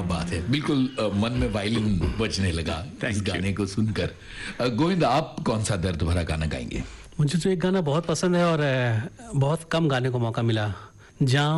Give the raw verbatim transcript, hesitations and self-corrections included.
बात है, बिल्कुल अ, मन में वायलिन बजने लगा इस गाने को सुनकर। अ, गोविंद, आप कौन सा दर्द भरा गाना गाएंगे? मुझे तो एक गाना बहुत पसंद है और अ, बहुत कम गाने को मौका मिला, जाम